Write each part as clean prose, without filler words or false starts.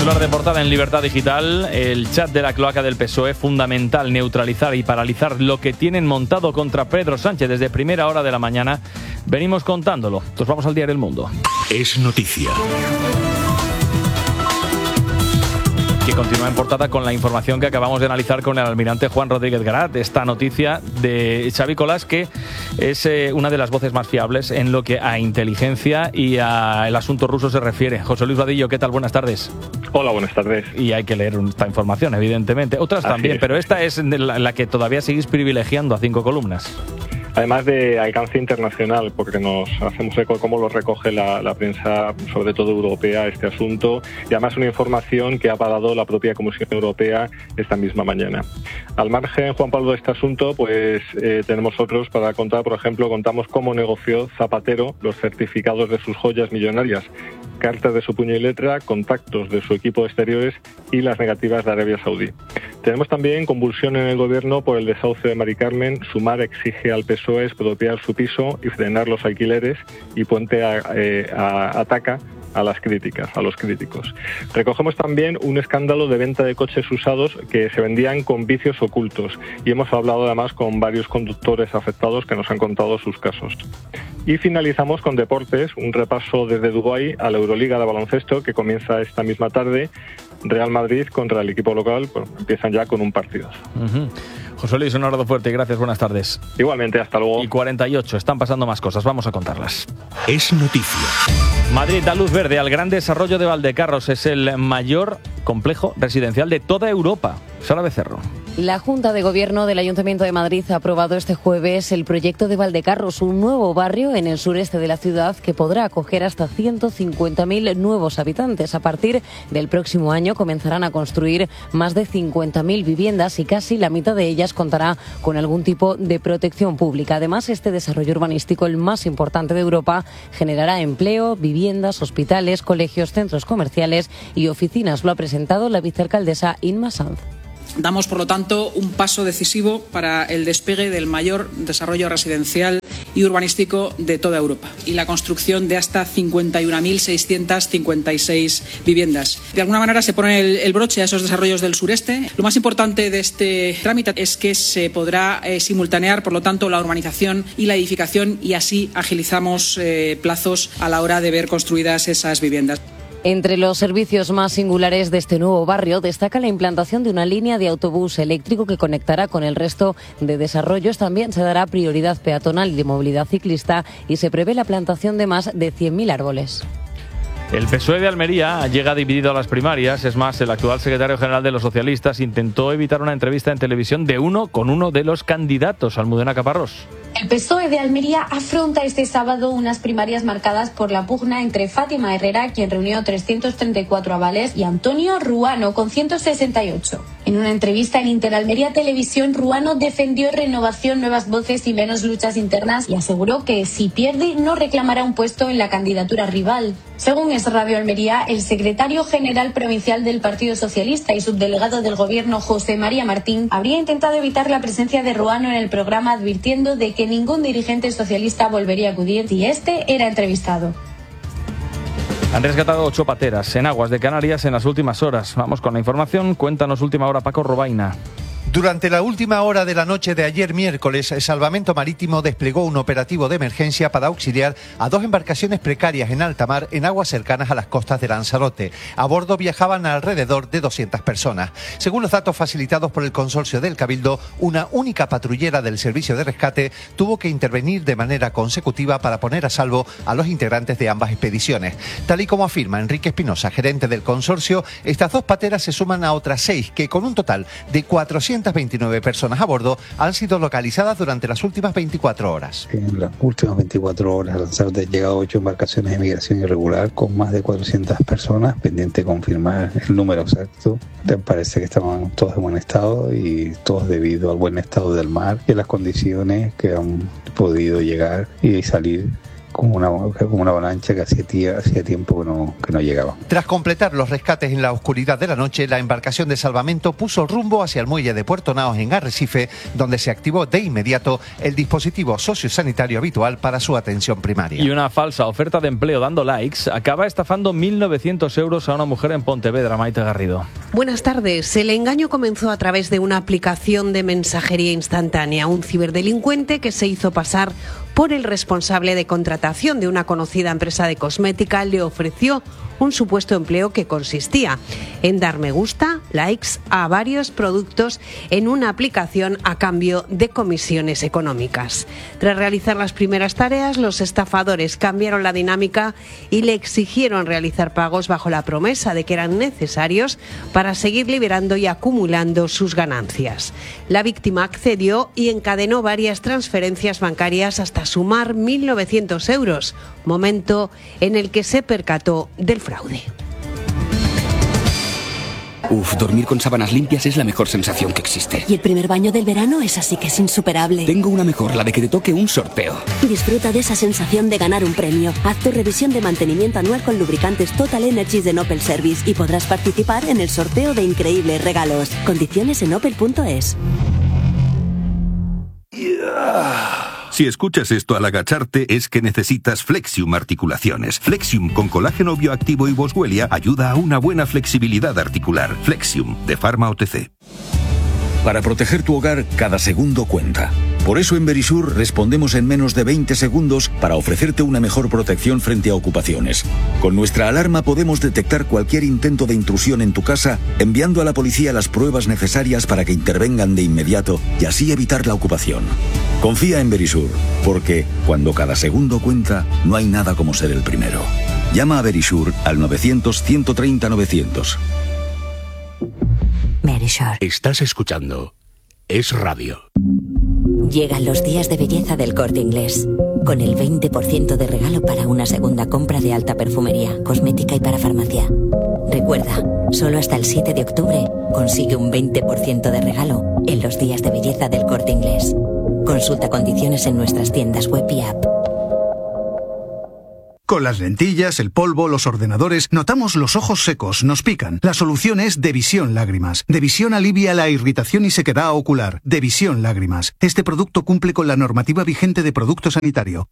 Titular de portada en Libertad Digital, el chat de la cloaca del PSOE, fundamental neutralizar y paralizar lo que tienen montado contra Pedro Sánchez desde primera hora de la mañana. Venimos contándolo. Nos vamos al diario El Mundo. Es noticia. Que continúa en portada con la información que acabamos de analizar con el almirante Juan Rodríguez Garat. Esta noticia de Xavi Colás, que es una de las voces más fiables en lo que a inteligencia y al asunto ruso se refiere. José Luis Vadillo, ¿qué tal? Buenas tardes. Hola, buenas tardes. Y hay que leer esta información, evidentemente. Otras también, pero esta es la que todavía seguís privilegiando a 5 columnas. Además de alcance internacional, porque nos hacemos eco de cómo lo recoge la prensa, sobre todo europea, este asunto, y además una información que ha parado la propia Comisión Europea esta misma mañana. Al margen, Juan Pablo, de este asunto, pues tenemos otros para contar. Por ejemplo, contamos cómo negoció Zapatero los certificados de sus joyas millonarias, cartas de su puño y letra, contactos de su equipo de exteriores y las negativas de Arabia Saudí. Tenemos también convulsión en el gobierno por el desahucio de Mari Carmen. Sumar exige al PSOE expropiar su piso y frenar los alquileres, y Puente ataca a las críticas, a los críticos. Recogemos también un escándalo de venta de coches usados que se vendían con vicios ocultos, y hemos hablado además con varios conductores afectados que nos han contado sus casos. Y finalizamos con deportes, un repaso desde Dubái a la Euroliga de baloncesto que comienza esta misma tarde. Real Madrid contra el equipo local, pues, empiezan ya con un partido. José Luis, un abrazo fuerte y gracias, buenas tardes. Igualmente, hasta luego. Y 48, están pasando más cosas, vamos a contarlas. Es noticia. Madrid da luz verde al gran desarrollo de Valdecarros. Es el mayor complejo residencial de toda Europa. Sara Becerro. La Junta de Gobierno del Ayuntamiento de Madrid ha aprobado este jueves el proyecto de Valdecarros, un nuevo barrio en el sureste de la ciudad que podrá acoger hasta 150.000 nuevos habitantes. A partir del próximo año comenzarán a construir más de 50.000 viviendas y casi la mitad de ellas contará con algún tipo de protección pública. Además, este desarrollo urbanístico, el más importante de Europa, generará empleo, viviendas, hospitales, colegios, centros comerciales y oficinas. Lo ha presentado la vicealcaldesa Inma Sanz. Damos, por lo tanto, un paso decisivo para el despegue del mayor desarrollo residencial y urbanístico de toda Europa y la construcción de hasta 51.656 viviendas. De alguna manera se pone el broche a esos desarrollos del sureste. Lo más importante de este trámite es que se podrá simultanear, por lo tanto, la urbanización y la edificación, y así agilizamos plazos a la hora de ver construidas esas viviendas. Entre los servicios más singulares de este nuevo barrio destaca la implantación de una línea de autobús eléctrico que conectará con el resto de desarrollos. También se dará prioridad peatonal y de movilidad ciclista y se prevé la plantación de más de 100.000 árboles. El PSOE de Almería llega dividido a las primarias. Es más, el actual secretario general de los socialistas intentó evitar una entrevista en televisión con uno de los candidatos, Almudena Caparrós. El PSOE de Almería afronta este sábado unas primarias marcadas por la pugna entre Fátima Herrera, quien reunió 334 avales, y Antonio Ruano, con 168. En una entrevista en Interalmería Televisión, Ruano defendió renovación, nuevas voces y menos luchas internas, y aseguró que si pierde no reclamará un puesto en la candidatura rival. Según Es Radio Almería, el secretario general provincial del Partido Socialista y subdelegado del Gobierno, José María Martín, habría intentado evitar la presencia de Ruano en el programa, advirtiendo de que ningún dirigente socialista volvería a acudir si este era entrevistado. Han rescatado 8 pateras en aguas de Canarias en las últimas horas. Vamos con la información. Cuéntanos última hora, Paco Robaina. Durante la última hora de la noche de ayer miércoles, Salvamento Marítimo desplegó un operativo de emergencia para auxiliar a 2 embarcaciones precarias en alta mar en aguas cercanas a las costas de Lanzarote. A bordo viajaban alrededor de 200 personas. Según los datos facilitados por el consorcio del Cabildo, una única patrullera del servicio de rescate tuvo que intervenir de manera consecutiva para poner a salvo a los integrantes de ambas expediciones. Tal y como afirma Enrique Espinosa, gerente del consorcio, estas 2 pateras se suman a otras 6 que, con un total de 429 personas a bordo, han sido localizadas durante las últimas 24 horas. En las últimas 24 horas a Lanzarote han llegado 8 embarcaciones de migración irregular con más de 400 personas, pendiente de confirmar el número exacto. Parece que estaban todos en buen estado y todos debido al buen estado del mar y a las condiciones que han podido llegar y salir como una avalancha que hacía tiempo que no llegaba. Tras completar los rescates en la oscuridad de la noche, la embarcación de salvamento puso rumbo hacia el muelle de Puerto Naos en Arrecife, donde se activó de inmediato el dispositivo sociosanitario habitual para su atención primaria. Y una falsa oferta de empleo dando likes acaba estafando 1.900 euros a una mujer en Pontevedra. Maite Garrido. Buenas tardes. El engaño comenzó a través de una aplicación de mensajería instantánea. Un ciberdelincuente que se hizo pasar por el responsable de contratación de una conocida empresa de cosmética le ofreció un supuesto empleo que consistía en dar me gusta, likes a varios productos en una aplicación a cambio de comisiones económicas. Tras realizar las primeras tareas, los estafadores cambiaron la dinámica y le exigieron realizar pagos bajo la promesa de que eran necesarios para seguir liberando y acumulando sus ganancias. La víctima accedió y encadenó varias transferencias bancarias hasta sumar 1.900 euros, momento en el que se percató del fraude. Dormir con sábanas limpias es la mejor sensación que existe. Y el primer baño del verano es así que es insuperable. Tengo una mejor, la de que te toque un sorteo. Disfruta de esa sensación de ganar un premio. Haz tu revisión de mantenimiento anual con lubricantes Total Energies de Opel Service y podrás participar en el sorteo de increíbles regalos. Condiciones en opel.es. Si escuchas esto al agacharte es que necesitas Flexium Articulaciones. Flexium con colágeno bioactivo y boswellia ayuda a una buena flexibilidad articular. Flexium de Pharma OTC. Para proteger tu hogar, cada segundo cuenta. Por eso en Verisur respondemos en menos de 20 segundos para ofrecerte una mejor protección frente a ocupaciones. Con nuestra alarma podemos detectar cualquier intento de intrusión en tu casa, enviando a la policía las pruebas necesarias para que intervengan de inmediato y así evitar la ocupación. Confía en Verisur, porque cuando cada segundo cuenta, no hay nada como ser el primero. Llama a Verisur al 900-130-900. Verisur. Estás escuchando Es Radio. Llegan los días de belleza del Corte Inglés, con el 20% de regalo para una segunda compra de alta perfumería, cosmética y para farmacia. Recuerda, solo hasta el 7 de octubre consigue un 20% de regalo en los días de belleza del Corte Inglés. Consulta condiciones en nuestras tiendas web y app. Con las lentillas, el polvo, los ordenadores, notamos los ojos secos, nos pican. La solución es Devisión Lágrimas. Devisión alivia la irritación y sequedad ocular. Devisión Lágrimas. Este producto cumple con la normativa vigente de producto sanitario.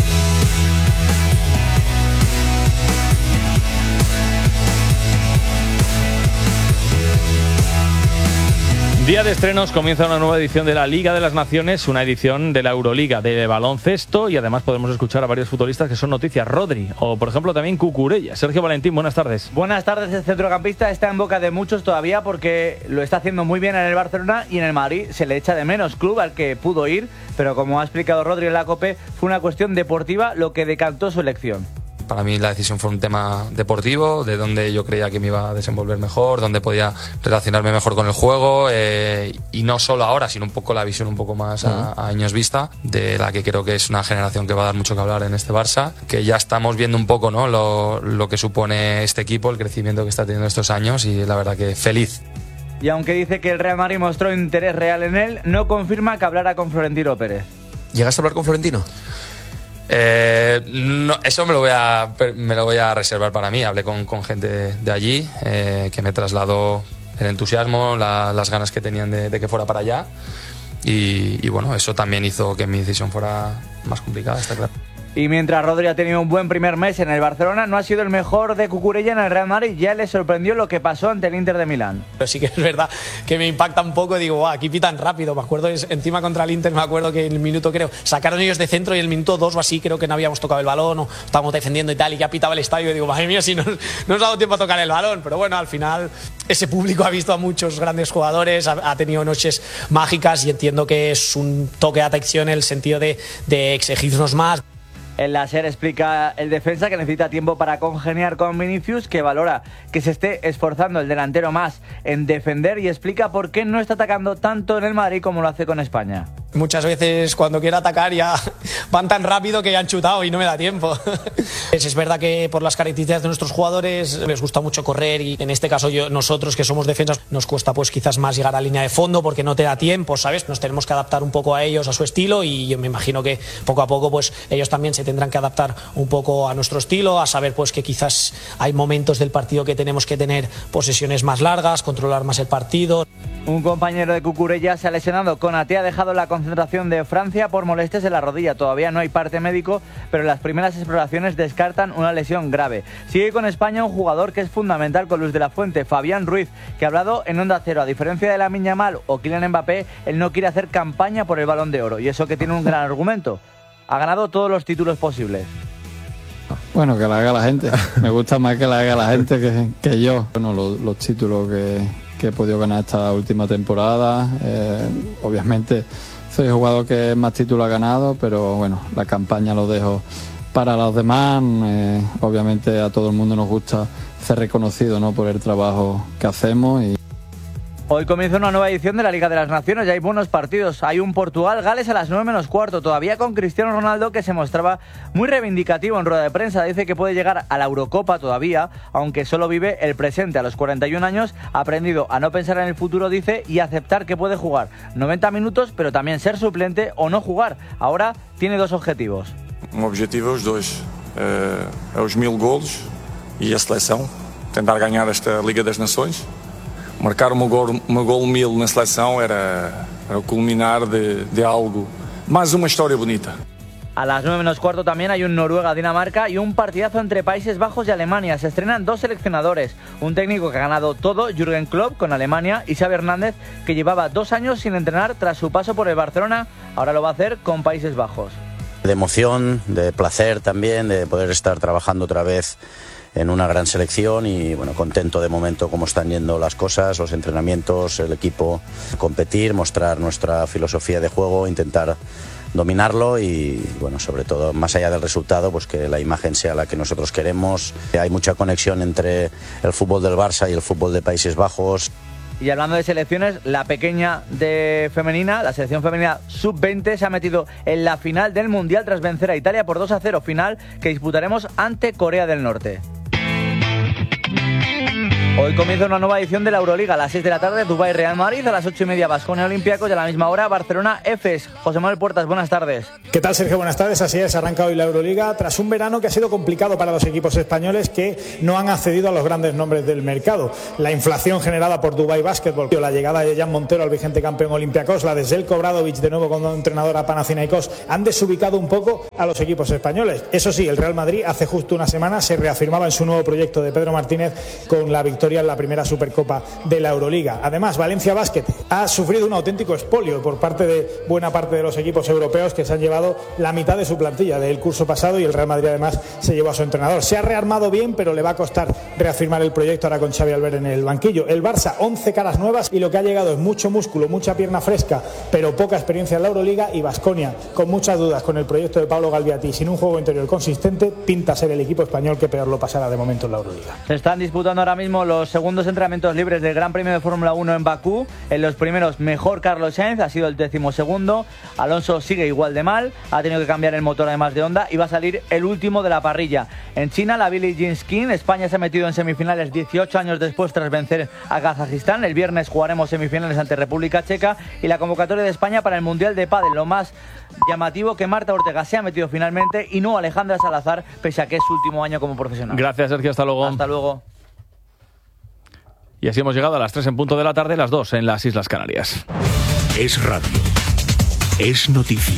Día de estrenos, comienza una nueva edición de la Liga de las Naciones, una edición de la Euroliga de baloncesto y además podemos escuchar a varios futbolistas que son noticias. Rodri o por ejemplo también Cucurella. Sergio Valentín, buenas tardes. Buenas tardes. El centrocampista está en boca de muchos todavía porque lo está haciendo muy bien en el Barcelona y en el Madrid se le echa de menos, club al que pudo ir, pero como ha explicado Rodri en la COPE, fue una cuestión deportiva lo que decantó su elección. Para mí la decisión fue un tema deportivo, de donde yo creía que me iba a desenvolver mejor, donde podía relacionarme mejor con el juego y no solo ahora, sino un poco la visión un poco más a años vista, de la que creo que es una generación que va a dar mucho que hablar en este Barça, que ya estamos viendo un poco, ¿no?, lo que supone este equipo, el crecimiento que está teniendo estos años y la verdad que feliz. Y aunque dice que el Real Madrid mostró interés real en él, no confirma que hablara con Florentino Pérez. ¿Llegaste a hablar con Florentino? No, eso me lo voy a reservar para mí. Hablé con gente de allí que me trasladó el entusiasmo, las ganas que tenían de que fuera para allá y bueno, eso también hizo que mi decisión fuera más complicada, está claro. Y mientras Rodri ha tenido un buen primer mes en el Barcelona, no ha sido el mejor de Cucurella en el Real Madrid. Ya le sorprendió lo que pasó ante el Inter de Milán. Pero sí que es verdad que me impacta un poco. Digo, aquí pitan rápido. Me acuerdo, encima contra el Inter, me acuerdo que en el minuto, creo, sacaron ellos de centro y el minuto 2 o así, creo que no habíamos tocado el balón o estábamos defendiendo y tal, y ya pitaba el estadio. Y digo, madre mía, si no nos ha dado tiempo a tocar el balón. Pero bueno, al final ese público ha visto a muchos grandes jugadores, ha tenido noches mágicas y entiendo que es un toque de atención en el sentido de exigirnos más. En la SER explica el defensa que necesita tiempo para congeniar con Vinicius, que valora que se esté esforzando el delantero más en defender y explica por qué no está atacando tanto en el Madrid como lo hace con España. Muchas veces cuando quiero atacar ya van tan rápido que ya han chutado y no me da tiempo. Es verdad que por las características de nuestros jugadores les gusta mucho correr y en este caso nosotros que somos defensas nos cuesta pues quizás más llegar a línea de fondo porque no te da tiempo, ¿sabes? Nos tenemos que adaptar un poco a ellos, a su estilo y yo me imagino que poco a poco pues ellos también se tendrán que adaptar un poco a nuestro estilo, a saber pues que quizás hay momentos del partido que tenemos que tener posesiones más largas, controlar más el partido. Un compañero de Cucurella se ha lesionado. Konaté ha dejado la concentración de Francia por molestias en la rodilla. Todavía no hay parte médico, pero las primeras exploraciones descartan una lesión grave. Sigue con España un jugador que es fundamental con Luis de la Fuente, Fabián Ruiz, que ha hablado en Onda Cero. A diferencia de Lamine Yamal o Kylian Mbappé, él no quiere hacer campaña por el Balón de Oro. Y eso que tiene un gran argumento. Ha ganado todos los títulos posibles. Bueno, que la haga la gente. Me gusta más que la haga la gente que yo. Bueno, los títulos que he podido ganar esta última temporada. Obviamente soy el jugador que más títulos ha ganado, pero bueno, la campaña lo dejo para los demás. Obviamente a todo el mundo nos gusta ser reconocido, ¿no?, por el trabajo que hacemos. Hoy comienza una nueva edición de la Liga de las Naciones y hay buenos partidos. Hay un Portugal-Gales a las 9:15, todavía con Cristiano Ronaldo, que se mostraba muy reivindicativo en rueda de prensa. Dice que puede llegar a la Eurocopa todavía, aunque solo vive el presente. A los 41 años ha aprendido a no pensar en el futuro, dice, y aceptar que puede jugar 90 minutos, pero también ser suplente o no jugar. Ahora tiene dos objetivos. Objetivo os dois, os 1000 golos e a seleção, tentar ganhar esta Liga das Nações. Marcar uma gol 1000 na seleção era o culminar de algo, más uma história bonita. A las 9:15 también hay un Noruega-Dinamarca y un partidazo entre Países Bajos y Alemania. Se estrenan dos seleccionadores, un técnico que ha ganado todo, Jürgen Klopp, con Alemania, y Xavi Hernández, que llevaba 2 años sin entrenar tras su paso por el Barcelona, ahora lo va a hacer con Países Bajos. De emoción, de placer también, de poder estar trabajando otra vez en una gran selección y bueno, contento de momento cómo están yendo las cosas, los entrenamientos, el equipo, competir, mostrar nuestra filosofía de juego, intentar dominarlo y bueno, sobre todo más allá del resultado, pues que la imagen sea la que nosotros queremos. Hay mucha conexión entre el fútbol del Barça y el fútbol de Países Bajos. Y hablando de selecciones, la pequeña de femenina, la selección femenina sub-20 se ha metido en la final del Mundial tras vencer a Italia por 2-0, final que disputaremos ante Corea del Norte. Hoy comienza una nueva edición de la Euroliga a las 6 de la tarde, Dubái Real Madrid, a las 8:30 Baskonia Olympiacos y a la misma hora Barcelona Efes. José Manuel Puertas, buenas tardes. ¿Qué tal, Sergio? Buenas tardes. Así es, arranca hoy la Euroliga tras un verano que ha sido complicado para los equipos españoles que no han accedido a los grandes nombres del mercado. La inflación generada por Dubái Basketball, la llegada de Jan Montero al vigente campeón Olympiacos, la de Željko Obradović de nuevo como entrenador a Panathinaikos, han desubicado un poco a los equipos españoles. Eso sí, el Real Madrid hace justo una semana se reafirmaba en su nuevo proyecto de Pedro Martínez con la victoria en la primera Supercopa de la Euroliga. Además, Valencia Basket ha sufrido un auténtico expolio por parte de buena parte de los equipos europeos que se han llevado la mitad de su plantilla del curso pasado y el Real Madrid además se llevó a su entrenador. Se ha rearmado bien, pero le va a costar reafirmar el proyecto ahora con Xavi Albert en el banquillo. El Barça, 11 caras nuevas y lo que ha llegado es mucho músculo, mucha pierna fresca, pero poca experiencia en la Euroliga, y Baskonia, con muchas dudas con el proyecto de Pablo Galviati, sin un juego interior consistente, pinta ser el equipo español que peor lo pasará de momento en la Euroliga. Se están disputando ahora mismo los segundos entrenamientos libres del Gran Premio de Fórmula 1 en Bakú. En los primeros, mejor Carlos Sainz, ha sido el 12º. Alonso sigue igual de mal, ha tenido que cambiar el motor además de Honda y va a salir el último de la parrilla. En China, la Billie Jean King, España se ha metido en semifinales 18 años después tras vencer a Kazajistán. El viernes jugaremos semifinales ante República Checa y la convocatoria de España para el Mundial de Pádel. Lo más llamativo, que Marta Ortega se ha metido finalmente y no Alejandra Salazar, pese a que es su último año como profesional. Gracias, Sergio, hasta luego. Hasta luego. Y así hemos llegado a las 3 en punto de la tarde, las 2 en las Islas Canarias. Es radio. Es noticia.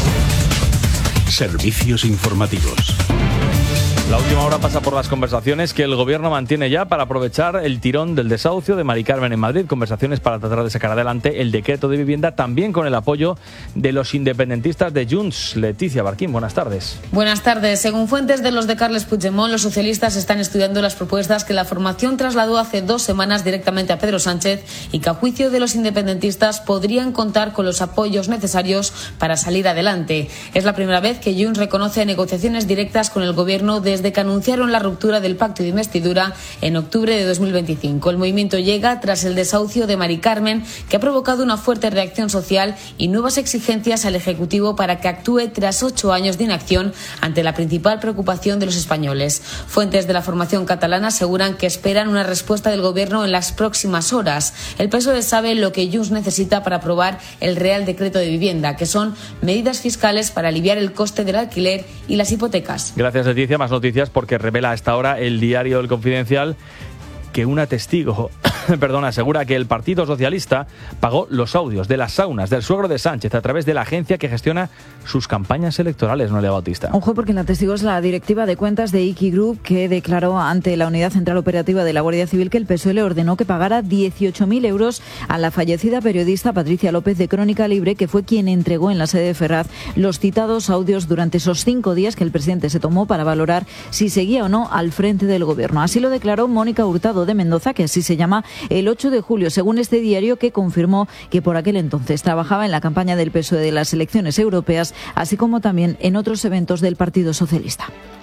Servicios informativos. La última hora pasa por las conversaciones que el gobierno mantiene ya para aprovechar el tirón del desahucio de Mari Carmen en Madrid. Conversaciones para tratar de sacar adelante el decreto de vivienda, también con el apoyo de los independentistas de Junts. Leticia Barquín, buenas tardes. Buenas tardes. Según fuentes de los de Carles Puigdemont, los socialistas están estudiando las propuestas que la formación trasladó hace 2 semanas directamente a Pedro Sánchez y que a juicio de los independentistas podrían contar con los apoyos necesarios para salir adelante. Es la primera vez que Junts reconoce negociaciones directas con el gobierno desde desde que anunciaron la ruptura del pacto de investidura en octubre de 2025. El movimiento llega tras el desahucio de Mari Carmen, que ha provocado una fuerte reacción social y nuevas exigencias al Ejecutivo para que actúe tras 8 años de inacción ante la principal preocupación de los españoles. Fuentes de la formación catalana aseguran que esperan una respuesta del Gobierno en las próximas horas. El PSOE sabe lo que Junts necesita para aprobar el Real Decreto de Vivienda, que son medidas fiscales para aliviar el coste del alquiler y las hipotecas. Gracias, Leticia. Más noticias porque revela hasta ahora el diario El Confidencial que una testigo asegura que el Partido Socialista pagó los audios de las saunas del suegro de Sánchez a través de la agencia que gestiona sus campañas electorales, Noelia Bautista. Ojo, porque la testigo es la directiva de cuentas de Iki Group, que declaró ante la Unidad Central Operativa de la Guardia Civil que el PSOE le ordenó que pagara 18.000 euros a la fallecida periodista Patricia López de Crónica Libre, que fue quien entregó en la sede de Ferraz los citados audios durante esos 5 días que el presidente se tomó para valorar si seguía o no al frente del Gobierno. Así lo declaró Mónica Hurtado de Mendoza, que así se llama, el 8 de julio, según este diario, que confirmó que por aquel entonces trabajaba en la campaña del PSOE de las elecciones europeas, así como también en otros eventos del Partido Socialista.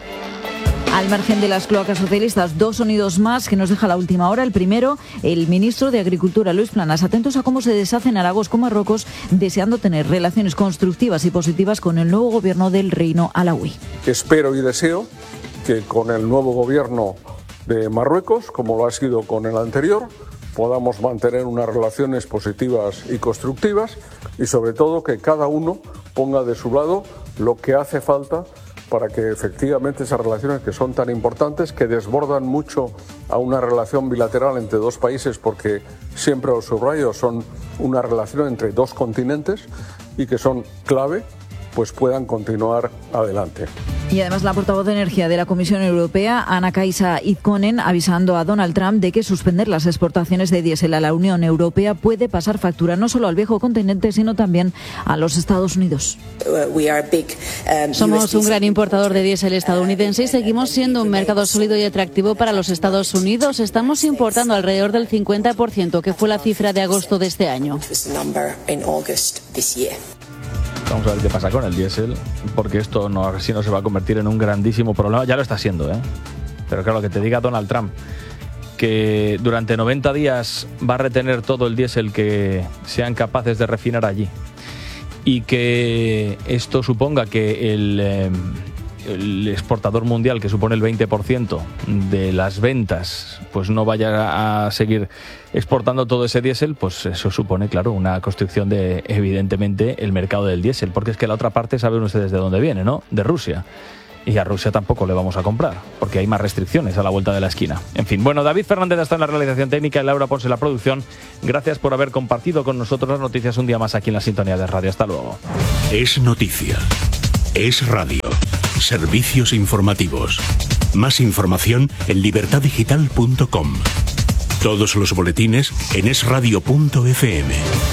Al margen de las cloacas socialistas, 2 sonidos más que nos deja la última hora. El primero, el ministro de Agricultura, Luis Planas, atentos a cómo se deshacen Aragos con Marruecos, deseando tener relaciones constructivas y positivas con el nuevo gobierno del Reino Alauí. Espero y deseo que con el nuevo gobierno de Marruecos, como lo ha sido con el anterior, podamos mantener unas relaciones positivas y constructivas y sobre todo que cada uno ponga de su lado lo que hace falta para que efectivamente esas relaciones que son tan importantes, que desbordan mucho a una relación bilateral entre 2 países, porque siempre os subrayo, son una relación entre 2 continentes y que son clave, pues puedan continuar adelante. Y además la portavoz de Energía de la Comisión Europea, Anna-Kaisa Ikonen, avisando a Donald Trump de que suspender las exportaciones de diésel a la Unión Europea puede pasar factura no solo al viejo continente, sino también a los Estados Unidos. Somos un gran importador de diésel estadounidense y seguimos siendo un mercado sólido y atractivo para los Estados Unidos. Estamos importando alrededor del 50%, que fue la cifra de agosto de este año. Vamos a ver qué pasa con el diésel, porque esto no, así no se va a convertir en un grandísimo problema. Ya lo está siendo, ¿eh? Pero claro, que te diga Donald Trump que durante 90 días va a retener todo el diésel que sean capaces de refinar allí y que esto suponga que el exportador mundial, que supone el 20% de las ventas, pues no vaya a seguir exportando todo ese diésel, pues eso supone, claro, una constricción de, evidentemente, el mercado del diésel, porque es que la otra parte, saben ustedes de dónde viene, ¿no? De Rusia. Y a Rusia tampoco le vamos a comprar, porque hay más restricciones a la vuelta de la esquina. En fin, bueno, David Fernández está en la realización técnica y Laura Ponce en la producción. Gracias por haber compartido con nosotros las noticias un día más aquí en la sintonía de radio. Hasta luego. Es noticia. Es radio. Servicios informativos. Más información en libertaddigital.com. Todos los boletines en esradio.fm.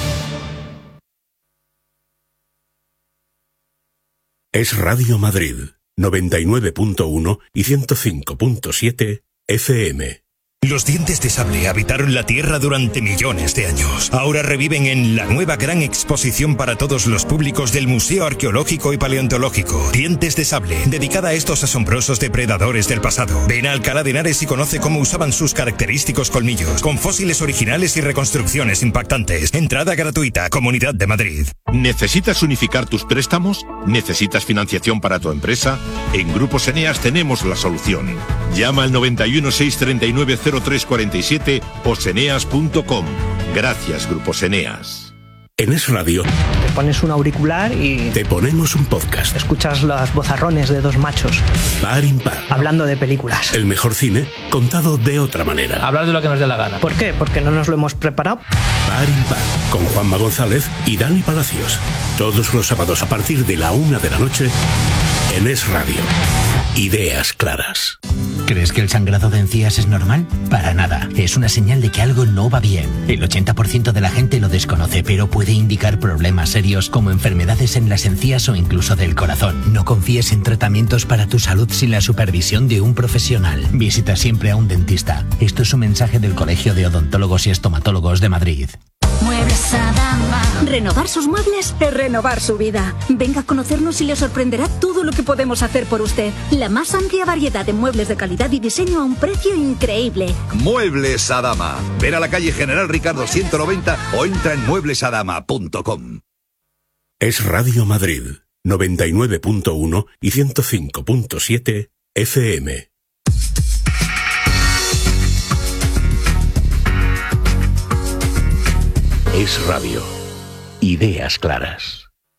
Es Radio Madrid, 99.1 y 105.7 FM. Los dientes de sable habitaron la Tierra durante millones de años. Ahora reviven en la nueva gran exposición para todos los públicos del Museo Arqueológico y Paleontológico. Dientes de sable, dedicada a estos asombrosos depredadores del pasado. Ven a Alcalá de Henares y conoce cómo usaban sus característicos colmillos, con fósiles originales y reconstrucciones impactantes. Entrada gratuita, Comunidad de Madrid. ¿Necesitas unificar tus préstamos? ¿Necesitas financiación para tu empresa? En Grupos Eneas tenemos la solución. Llama al 91 639 0347 o seneas.com. Gracias, Grupos Eneas. En Es Radio te pones un auricular y te ponemos un podcast. Escuchas los vozarrones de 2 machos par impar, hablando de películas. El mejor cine contado de otra manera. Hablar de lo que nos dé la gana. ¿Por qué? Porque no nos lo hemos preparado. Par impar, con Juanma González y Dani Palacios. Todos los sábados a partir de la 1 de la noche en Es Radio. Ideas claras. ¿Crees que el sangrado de encías es normal? Para nada. Es una señal de que algo no va bien. El 80% de la gente lo desconoce, pero puede indicar problemas serios como enfermedades en las encías o incluso del corazón. No confíes en tratamientos para tu salud sin la supervisión de un profesional. Visita siempre a un dentista. Esto es un mensaje del Colegio de Odontólogos y Estomatólogos de Madrid. Muebles Muebles Adama. Renovar sus muebles es renovar su vida. Venga a conocernos y le sorprenderá todo lo que podemos hacer por usted. La más amplia variedad de muebles de calidad y diseño a un precio increíble. Muebles Adama. Ven a la calle General Ricardo 190 o entra en mueblesadama.com. Es Radio Madrid, 99.1 y 105.7 FM. Es Radio. Ideas claras.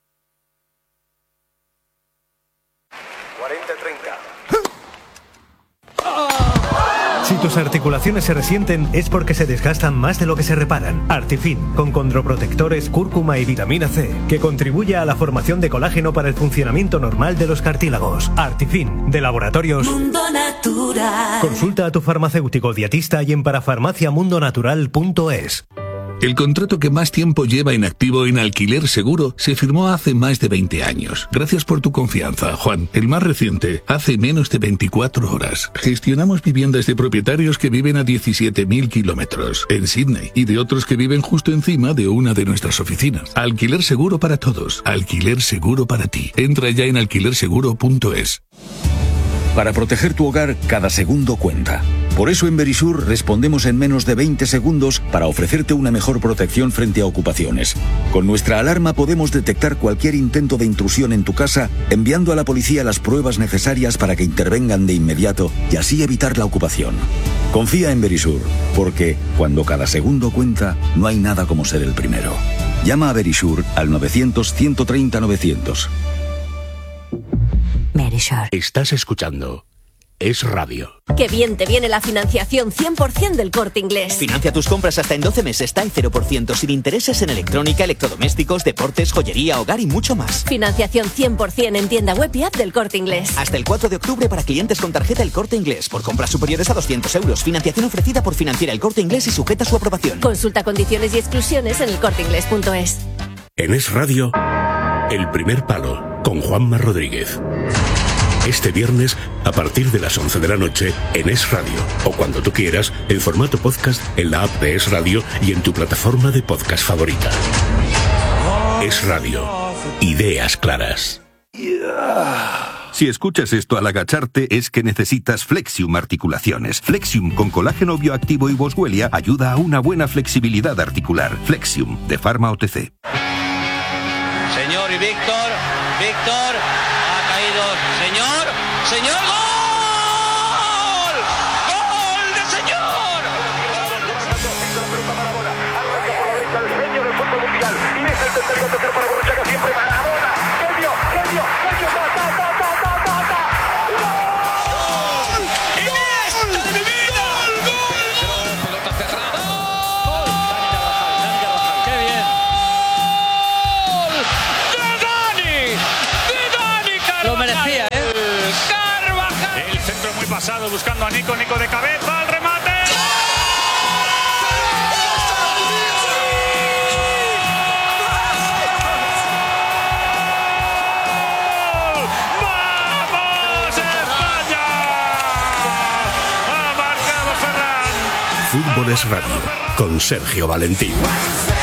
40-30. Si tus articulaciones se resienten es porque se desgastan más de lo que se reparan. Artifin, con condroprotectores, cúrcuma y vitamina C, que contribuye a la formación de colágeno para el funcionamiento normal de los cartílagos. Artifin, de Laboratorios Mundo Natural. Consulta a tu farmacéutico dietista y en parafarmaciamundonatural.es. El contrato que más tiempo lleva en activo en Alquiler Seguro se firmó hace más de 20 años. Gracias por tu confianza, Juan. El más reciente, hace menos de 24 horas. Gestionamos viviendas de propietarios que viven a 17.000 kilómetros en Sydney y de otros que viven justo encima de una de nuestras oficinas. Alquiler Seguro para todos. Alquiler Seguro para ti. Entra ya en alquilerseguro.es. Para proteger tu hogar, cada segundo cuenta. Por eso en Verisur respondemos en menos de 20 segundos para ofrecerte una mejor protección frente a ocupaciones. Con nuestra alarma podemos detectar cualquier intento de intrusión en tu casa, enviando a la policía las pruebas necesarias para que intervengan de inmediato y así evitar la ocupación. Confía en Verisur, porque cuando cada segundo cuenta, no hay nada como ser el primero. Llama a Verisur al 900-130-900. Verisur. Estás escuchando Es Radio. ¡Qué bien te viene la financiación 100% del Corte Inglés! Financia tus compras hasta en 12 meses, al 0%, sin intereses en electrónica, electrodomésticos, deportes, joyería, hogar y mucho más. Financiación 100% en tienda web y app del Corte Inglés. Hasta el 4 de octubre para clientes con tarjeta El Corte Inglés. Por compras superiores a 200 euros. Financiación ofrecida por Financiera El Corte Inglés y sujeta a su aprobación. Consulta condiciones y exclusiones en elcorteinglés.es. En Es Radio, El Primer Palo, con Juanma Rodríguez. Este viernes, a partir de las 11 de la noche, en Es Radio. O cuando tú quieras, en formato podcast, en la app de Es Radio y en tu plataforma de podcast favorita. Es Radio. Ideas claras. Si escuchas esto al agacharte es que necesitas Flexium Articulaciones. Flexium con colágeno bioactivo y boswellia ayuda a una buena flexibilidad articular. Flexium, de Pharma OTC. Señor y Víctor, ha caído, señor, ¡gol! ¡Gol de señor! El genio del fútbol mundial, y es el tercero para Borruchaga, siempre Maradona, genio, ¡Iniesta de mi vida! ¡Gol! Pelota cerrada. ¡Qué bien! ¡De Dani Carvajal! Lo merecía, ¿eh? Carvajal. El centro muy pasado buscando a Nico de cabeza, al remate. ¡Vamos España! Ha marcado Ferran. Fútbol es Radio, con Sergio Valentín.